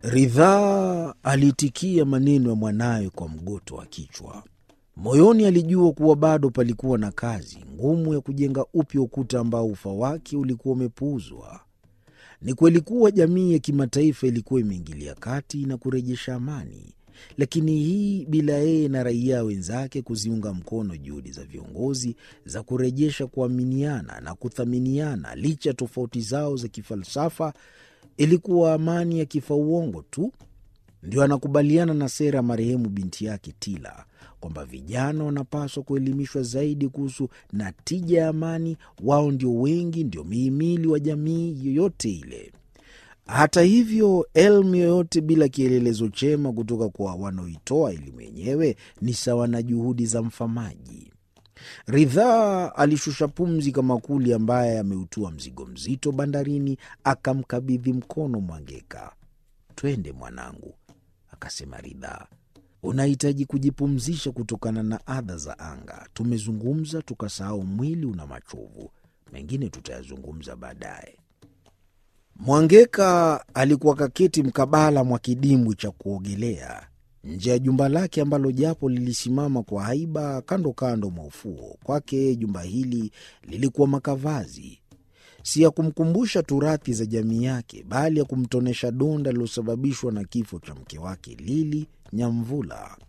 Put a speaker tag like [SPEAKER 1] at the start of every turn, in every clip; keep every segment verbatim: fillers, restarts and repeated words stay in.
[SPEAKER 1] Ridhaa alitikia maneno ya mwanawe kwa mgoto wa kichwa. Moyoni alijua kuwa bado palikuwa na kazi ngumu ya kujenga upya ukuta ambao ufa wake ulikuwa umepuuzwa. Ni kweli kuwa jamii ya kimataifa ilikuwa imeingilia kati na kurejesha amani, lakini hii bila yeye na raia wenzake kuziunga mkono juhudi za viongozi za kurejesha kuaminiana na kuthaminiana licha tofauti zao za kifalsafa. Ilikuwa amani ya kifauongo tu. Ndio anakubaliana na sera marehemu binti yake Tila kwamba vijana wanapaswa kuelimishwa zaidi kuhusu natija ya amani. Wao ndio wengi, ndio mihimili wa jamii yoyote ile. Hata hivyo, elimu yoyote bila kielelezo chema kutoka kwa wanaoitoa elimu yenyewe ni sawa na juhudi za mfamaji. Ridhaa alishusha pumzi kama kuli ambaye ameutua mzigo mzito bandarini, akamkabidhi mkono Mwangeka. "Twende mwanangu," akasema Ridhaa. "Unahitaji kujipumzisha kutokana na adha za anga. Tumezungumza tukasahau mwili una machovu. Mengine tutayazungumza baadaye." Mwangeka alikuwa kaketi mkabala mwa kidimbwi cha kuogelea nje ya jumba lake ambalo japo lilisimama kwa haiba kando kando mwa ufuo. Kwake jumba hili lilikuwa makavazi, si ya kumkumbusha turathi za jamii yake, bali ya kumtonesha donda lilosababishwa na kifo cha mke wake Lili Nyamvula.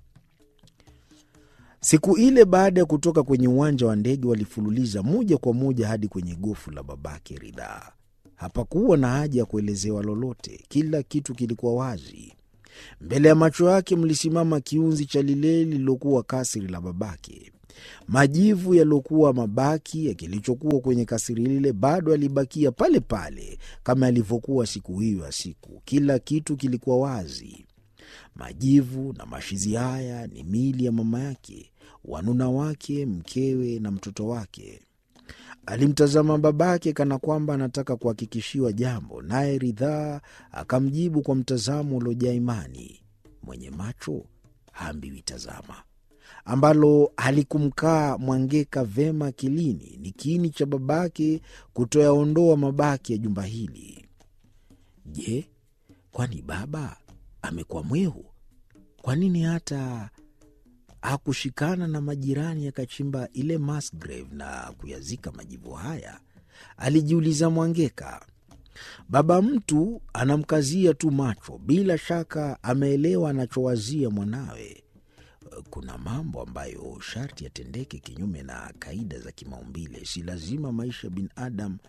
[SPEAKER 1] Siku ile baada ya kutoka kwenye uwanja wa ndege, walifululiza moja kwa moja hadi kwenye gofu la babake Ridhaa. Hapakuwa na haja ya kuelezewa lolote, kila kitu kilikuwa wazi. Mbele ya macho yake mlisimama kiunzi cha lile lililokuwa kasiri la babake. Majivu yaliokuwa mabaki ya kilichokuwa kwenye kasiri lile bado yalibakia pale pale kama yalivyokuwa siku hiyo ya siku. Kila kitu kilikuwa wazi. Majivu na mashizi haya ni miili ya mama yake, wanuna wake, mkewe na mtoto wake. Alimtazama babake kana kwamba anataka kuhakikishiwa jambo, naye Ridhaa akamjibu kwa mtazamo uliojaa imani. Mwenye macho haambiwi tazama, ambalo halikumkaa Mwangeka vema akilini. Ni kiini cha babake kutoyaondoa mabaki ya jumba hili. Je, kwani baba amekuwa mwehu? Kwa nini hata hakushikana na majirani akachimba ile mass grave na kuyazika majivu haya? Alijiuliza Mwangeka. Baba mtu anamkazia tu macho, bila shaka ameelewa anachowazia mwanawe. Kuna mambo ambayo sharti yatendeke kinyume na kaida za kimaumbile. Si lazima maisha ya binadamu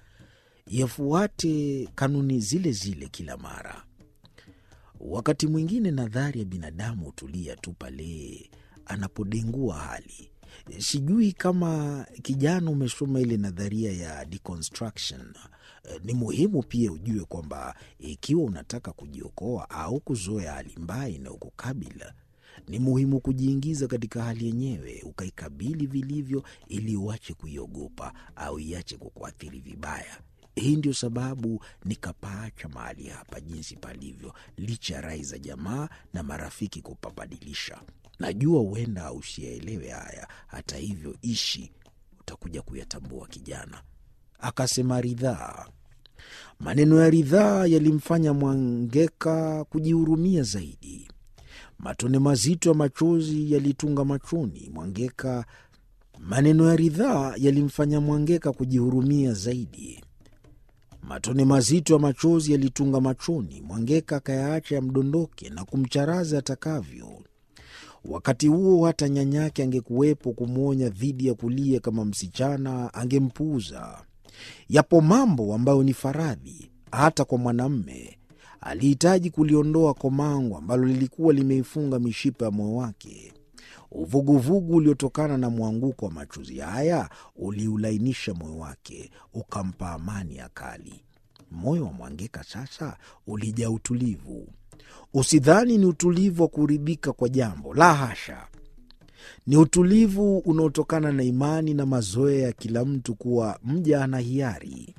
[SPEAKER 1] yafuate kanuni zile zile kila mara. Wakati mwingine nadhari ya binadamu hutulia tu pale anapodengua hali. Sijui kama kijana umesoma ile nadharia ya deconstruction. Ni muhimu pia ujue kwamba ikiwa unataka kujiokoa au kuzoea hali mbaya inayokukabila, ni muhimu kujiingiza katika hali yenyewe, ukaikabili vilivyo, ili uache kuiogopa au iache kukuathiri vibaya. Hii ndio sababu nikapaacha mahali hapa jinsi palivyo, licha ya rai za jamaa na marafiki kupabadilisha. Najua huenda usiyaelewe haya, hata hivyo ishi, utakuja kuyatambua kijana, akasema Ridhaa. Maneno ya Ridhaa yalimfanya Mwangeka kujihurumia zaidi. Matone mazito ya machozi yalitunga machoni Mwangeka. Maneno ya Ridhaa yalimfanya Mwangeka kujihurumia zaidi. Matone mazito ya machozi yalitunga machoni Mwangeka, akayaacha yamdondoke na kumcharaza atakavyo. Wakati huo hata nyanyake angekuwepo kumwonya dhidi ya kulia kama msichana, angempuuza. Yapo mambo ambayo ni faradhi hata kwa mwanamume. Alihitaji kuliondoa komango ambalo lilikuwa limeifunga mishipa ya moyo wake. Uvuguvugu uliotokana na mwanguko wa machozi haya uliulainisha moyo wake, ukampa amani ya kali. Moyo wa Mwangeka sasa ulijaa utulivu. Usidhani ni utulivu wa kuridhika kwa jambo, la hasha. Ni utulivu unaotokana na imani na mazoea ya kila mtu kuwa mja ana hiari.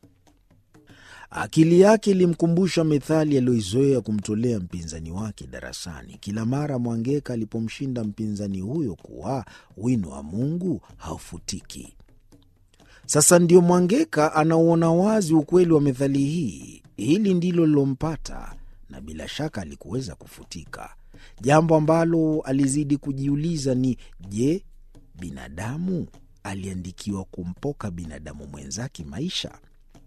[SPEAKER 1] Akili yake ilimkumbusha methali aliyoizoea kumtolea mpinzani wake darasani kila mara Mwangeka alipomshinda mpinzani huyo kuwa wino wa Mungu haufutiki. Sasa ndio Mwangeka anauona wazi ukweli wa methali hii. Hili ndilo lilompata, na bila shaka alikuweza kufutika. Jambo ambalo alizidi kujiuliza ni je, binadamu aliandikiwa kumpoka binadamu mwenzake maisha?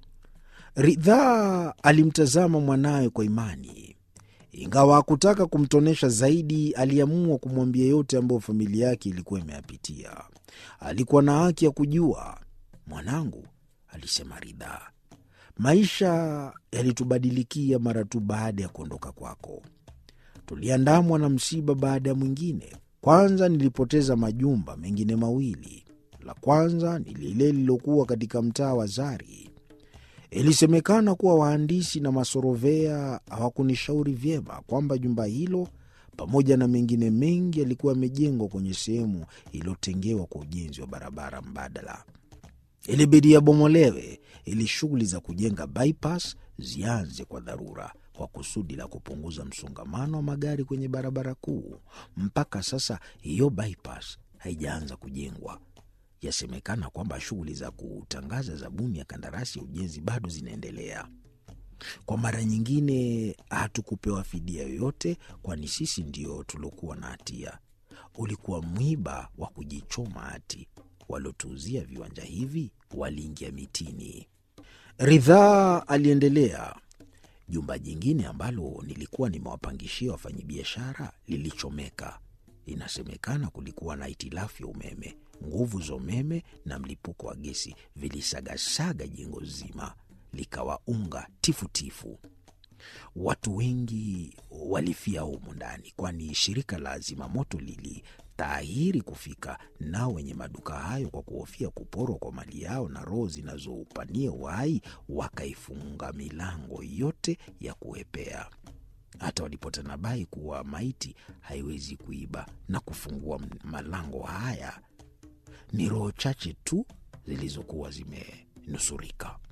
[SPEAKER 1] Ridhaa alimtazama mwanawe kwa imani. Ingawa hakutaka kumtonesha zaidi, aliamua kumwambia yote ambayo familia yake ilikuwa imeyapitia. Alikuwa na haki ya kujua. "Mwanangu," alisema Ridhaa, "maisha yalitubadilikia mara tu baada ya kuondoka kwako. Tuliandamwa na msiba baada ya mwingine. Kwanza nilipoteza majumba mengine mawili. La kwanza ni lile lilokuwa katika mtaa wa Zari. Ilisemekana kuwa wahandisi na masorovea hawakunishauri vyema kwamba jumba hilo pamoja na mengine mengi yalikuwa yamejengwa kwenye sehemu iliyotengewa kwa ujenzi wa barabara mbadala. Ilibidi yabomolewe ili shughuli za kujenga bypass zianze kwa dharura, kwa kusudi la kupunguza msongamano wa magari kwenye barabara kuu. Mpaka sasa hiyo bypass haijaanza kujengwa. Yasemekana kwamba shughuli za kutangaza zabuni ya kandarasi ya ujenzi bado zinaendelea. Kwa mara nyingine hatukupewa fidia yoyote, kwani sisi ndio tuliokuwa na hatia. Ulikuwa mwiba wa kujichoma hati. Waliotuuzia viwanja hivi waliingia mitini." Ridhaa aliendelea. "Jumba jingine ambalo nilikuwa nimewapangishia wafanyabiashara lilichomeka. Inasemekana kulikuwa na hitilafu ya umeme. Nguvu za umeme na mlipuko wa gesi vilisagasaga jengo zima, likawa unga tifutifu. Watu wengi walifia humu ndani, kwani shirika la zimamoto lilitahiri kufika, nao wenye maduka hayo kwa kuhofia kuporwa kwa mali yao na roho zinazopania uhai wakaifunga milango yote ya kuepea. Hata walipotanabai kuwa maiti haiwezi kuiba na kufungua malango haya, ni roho chache tu zilizokuwa zimenusurika."